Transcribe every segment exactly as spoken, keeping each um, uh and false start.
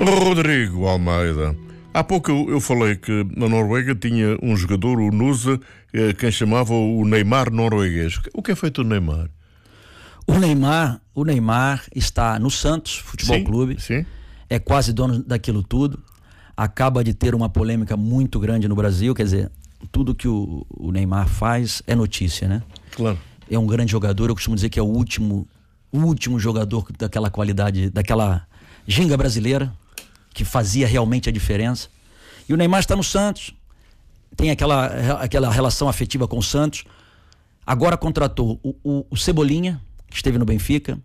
Rodrigo Almeida. Há pouco eu, eu falei que na Noruega tinha um jogador, o Nusa, eh, quem chamava o Neymar norueguês. O que é feito o Neymar? O Neymar, o Neymar está no Santos Futebol sim, Clube, sim. É quase dono daquilo tudo, acaba de ter uma polêmica muito grande no Brasil, quer dizer, tudo que o, o Neymar faz é notícia, né? Claro. É um grande jogador, eu costumo dizer que é o último, o último jogador daquela qualidade, daquela ginga brasileira, que fazia realmente a diferença. E o Neymar está no Santos, tem aquela, aquela relação afetiva com o Santos. Agora contratou o, o, o Cebolinha, que esteve no Benfica,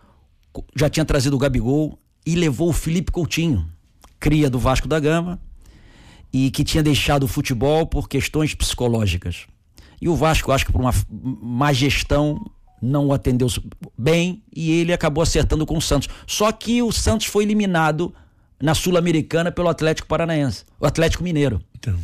já tinha trazido o Gabigol e levou o Felipe Coutinho, cria do Vasco da Gama, e que tinha deixado o futebol por questões psicológicas. E o Vasco, acho que por uma má gestão, não o atendeu bem e ele acabou acertando com o Santos. Só que o Santos foi eliminado na Sul-Americana pelo Atlético Paranaense, o Atlético Mineiro. Então.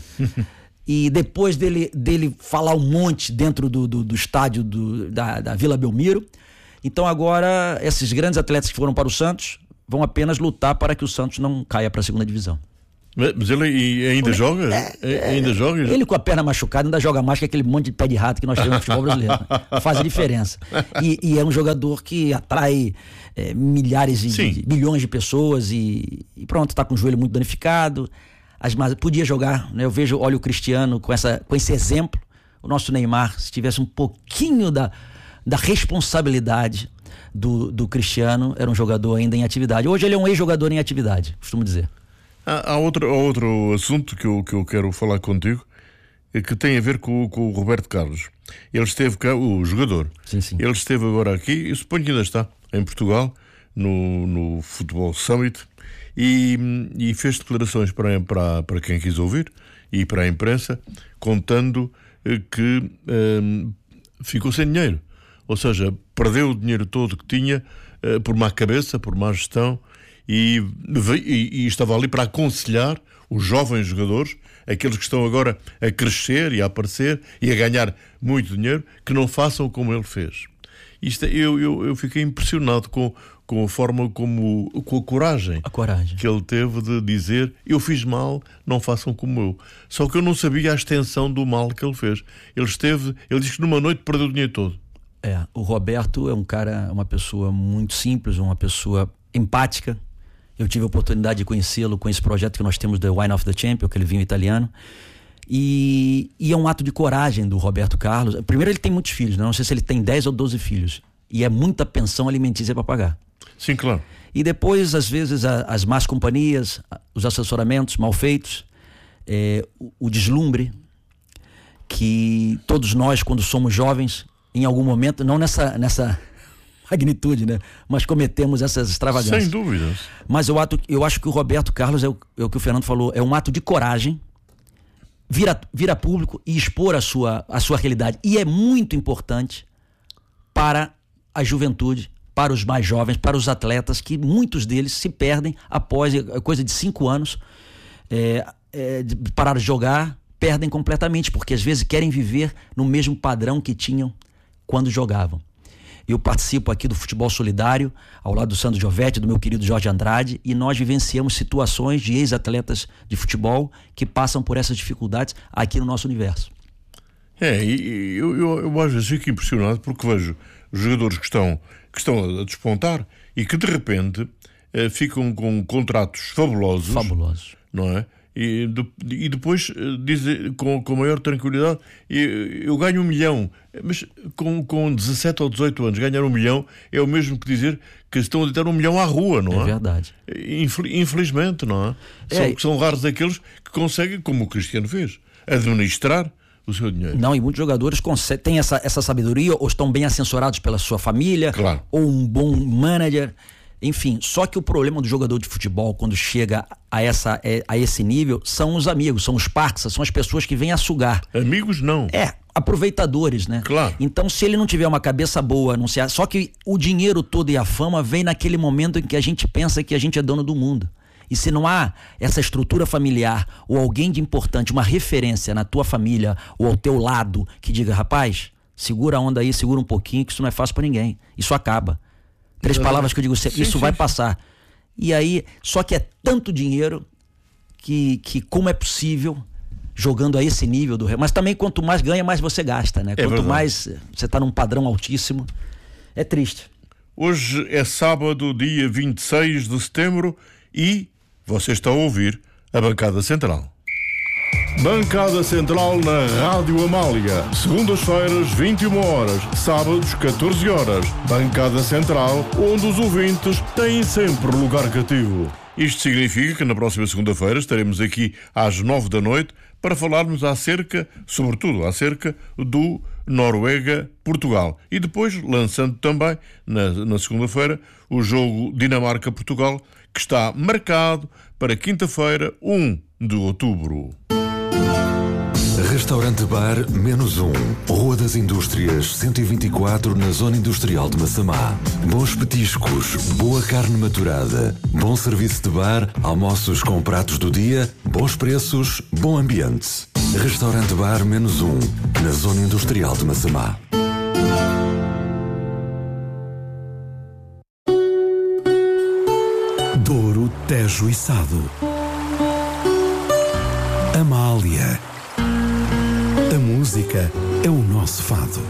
E depois dele, dele falar um monte dentro do, do, do estádio do, da, da Vila Belmiro, então agora esses grandes atletas que foram para o Santos vão apenas lutar para que o Santos não caia para a segunda divisão. Mas ele ainda joga? É, é, ainda joga? Ele com a perna machucada ainda joga mais que aquele monte de pé de rato que nós temos no futebol brasileiro. Faz a diferença. E, e é um jogador que atrai é, milhares de, de milhões de pessoas e, e pronto, está com o joelho muito danificado. As, mas podia jogar, né? Eu vejo, olha o Cristiano com, essa, com esse exemplo. O nosso Neymar, se tivesse um pouquinho da, da responsabilidade do, do Cristiano, era um jogador ainda em atividade. Hoje ele é um ex-jogador em atividade, costumo dizer. Há, há, outro, há outro assunto que eu, que eu quero falar contigo, que tem a ver com, com o Roberto Carlos. Ele esteve cá, o jogador. Sim, sim. Ele esteve agora aqui, eu suponho que ainda está, em Portugal, no, no Futebol Summit, e, e fez declarações para, para, para quem quis ouvir e para a imprensa, contando que um, ficou sem dinheiro. Ou seja, perdeu o dinheiro todo que tinha uh, por má cabeça, por má gestão, e, e, e estava ali para aconselhar os jovens jogadores, aqueles que estão agora a crescer e a aparecer e a ganhar muito dinheiro, que não façam como ele fez. Isto, eu, eu, eu fiquei impressionado com, com a forma como, com a coragem, a coragem que ele teve de dizer: eu fiz mal, não façam como eu. Só que eu não sabia a extensão do mal que ele fez. Ele esteve, ele disse que numa noite perdeu o dinheiro todo. É, o Roberto é um cara, uma pessoa muito simples, uma pessoa empática. Eu tive a oportunidade de conhecê-lo com esse projeto que nós temos do Wine of the Champion, aquele vinho italiano. E, e é um ato de coragem do Roberto Carlos. Primeiro, ele tem muitos filhos, né? Não sei se ele tem dez ou doze filhos. E é muita pensão alimentícia para pagar. Sim, claro. E depois, às vezes, a, as más companhias, os assessoramentos mal feitos, é, o, o deslumbre, que todos nós, quando somos jovens, em algum momento, não nessa... nessa magnitude, né? Mas cometemos essas extravagâncias. Sem dúvidas. Mas eu, ato, eu acho que o Roberto Carlos, é o, é o que o Fernando falou, é um ato de coragem, vir a, vir a público e expor a sua, a sua realidade. E é muito importante para a juventude, para os mais jovens, para os atletas, que muitos deles se perdem após coisa de cinco anos, é, é, de parar de jogar, perdem completamente, porque às vezes querem viver no mesmo padrão que tinham quando jogavam. Eu participo aqui do Futebol Solidário, ao lado do Sandro Giovetti, do meu querido Jorge Andrade, e nós vivenciamos situações de ex-atletas de futebol que passam por essas dificuldades aqui no nosso universo. É, e eu, eu, eu às vezes fico impressionado porque vejo jogadores que estão, que estão a despontar e que de repente eh, ficam com contratos fabulosos. Fabulosos. Não é? E, de, e depois dizem com, com maior tranquilidade: eu ganho um milhão, mas com, com dezassete ou dezoito anos ganhar um milhão é o mesmo que dizer que estão a deitar um milhão à rua, não é? É verdade. Infelizmente, não é? é? São, são raros aqueles que conseguem, como o Cristiano fez, administrar o seu dinheiro. Não, e muitos jogadores têm essa, essa sabedoria, ou estão bem assessorados pela sua família, claro, ou um bom manager. Enfim, só que o problema do jogador de futebol, quando chega a, essa, a esse nível, são os amigos, são os parceiros, são as pessoas que vêm a sugar. Amigos não. É, aproveitadores, né? Claro. Então, se ele não tiver uma cabeça boa, não se... só que o dinheiro todo e a fama vem naquele momento em que a gente pensa que a gente é dono do mundo. E se não há essa estrutura familiar ou alguém de importante, uma referência na tua família ou ao teu lado que diga: rapaz, segura a onda aí, segura um pouquinho, que isso não é fácil pra ninguém. Isso acaba. Três palavras que eu digo sempre, sim, isso sim, vai sim. passar. E aí, só que é tanto dinheiro que, que como é possível, jogando a esse nível do Real, mas também quanto mais ganha, mais você gasta, né? É Quanto verdade. mais você está num padrão altíssimo, é triste. Hoje é sábado, dia vinte e seis de setembro e você está a ouvir a Bancada Central. Bancada Central na Rádio Amália. Segundas-feiras, vinte e uma horas. Sábados, catorze horas. Bancada Central, onde os ouvintes têm sempre lugar cativo. Isto significa que na próxima segunda-feira estaremos aqui às nove da noite para falarmos acerca, sobretudo acerca do Noruega-Portugal. E depois lançando também, na, na segunda-feira, o jogo Dinamarca-Portugal, que está marcado para quinta-feira, um de outubro. Restaurante Bar Menos um, Rua das Indústrias, cento e vinte e quatro, na Zona Industrial de Massamá. Bons petiscos, boa carne maturada, bom serviço de bar, almoços com pratos do dia, bons preços, bom ambiente. Restaurante Bar Menos um, na Zona Industrial de Massamá. Douro, Tejo e Sado. Amália. A música é o nosso fado.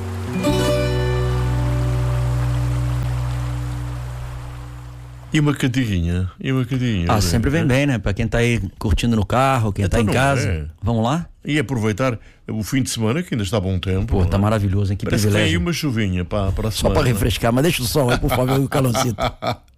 E uma cantiguinha, e uma cantiguinha. Ah, sempre vem bem, né? Pra quem tá aí curtindo no carro, quem Então tá em não casa. é. Vamos lá? E aproveitar o fim de semana, que ainda está bom tempo. Pô, tá não é? maravilhoso, hein? Que Parece que tem aí privilégio. uma chuvinha para, para a Só semana. pra refrescar, mas deixa o sol aí, por favor, o calorcito.